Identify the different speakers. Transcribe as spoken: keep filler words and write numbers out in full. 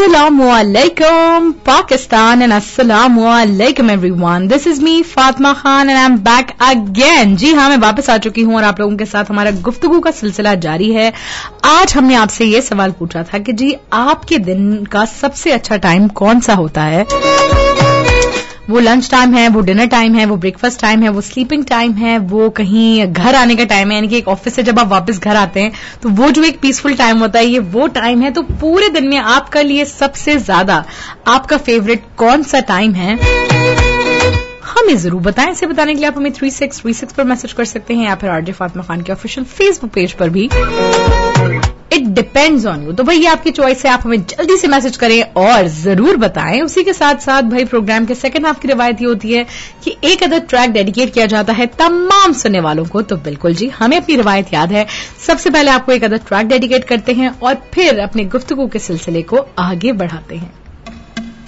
Speaker 1: Assalamualaikum Pakistan and Assalamualaikum everyone. This is me Fatma Khan and I'm back again. जी हाँ, मैं वापस आ चुकी हूँ और आप लोगों के साथ हमारा गुफ्तगू का सिलसिला जारी है. आज हमने आपसे ये सवाल पूछा था कि जी आपके दिन का सबसे अच्छा टाइम कौन सा होता है. वो लंच टाइम है, वो डिनर टाइम है, वो ब्रेकफास्ट टाइम है, वो स्लीपिंग टाइम है, वो कहीं घर आने का टाइम है, यानी कि एक ऑफिस से जब आप वापस घर आते हैं तो वो जो एक पीसफुल टाइम होता है, ये वो टाइम है. तो पूरे दिन में आपका लिए सबसे ज्यादा आपका फेवरेट कौन सा टाइम है, हमें जरूर बताएं. इसे बताने के लिए आप हमें थ्री सिक्स थ्री सिक्स पर मैसेज कर सकते हैं या फिर आरजे फातिमा खान के ऑफिशियल फेसबुक पेज पर भी. It depends on you. तो भाई ये आपकी चॉइस है, आप हमें जल्दी से मैसेज करें और जरूर बताएं. उसी के साथ साथ भाई प्रोग्राम के सेकंड हाफ की रिवायत ये होती है कि एक अदर ट्रैक डेडिकेट किया जाता है तमाम सुनने वालों को. तो बिल्कुल जी, हमें अपनी रिवायत याद है. सबसे पहले आपको एक अदर ट्रैक डेडिकेट करते हैं और फिर अपने गुफ्तगू के सिलसिले को आगे बढ़ाते हैं.